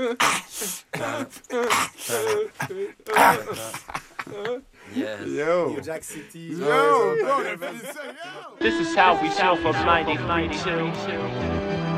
Yes. Yo. New Jack City. Yo. This is how we feel from 90.2.